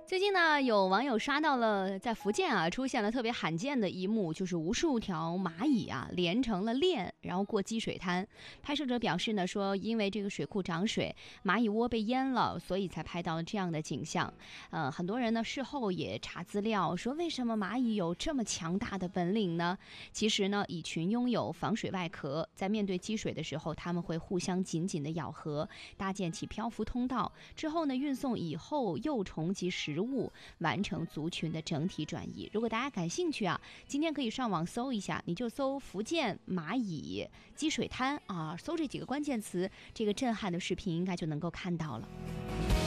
最近呢，有网友刷到了在福建出现了特别罕见的一幕，就是无数条蚂蚁连成了链，然后过积水滩。拍摄者表示呢，说因为这个水库涨水，蚂蚁窝被淹了，所以才拍到了这样的景象。很多人呢事后也查资料，说为什么蚂蚁有这么强大的本领呢？其实呢，蚁群拥有防水外壳，在面对积水的时候，它们会互相紧紧的咬合，搭建起漂浮通道，之后呢运送蚁后、幼虫及食物，完成族群的整体转移。如果大家感兴趣今天可以上网搜一下，你就搜福建蚂蚁积水滩搜这几个关键词，这个震撼的视频应该就能够看到了。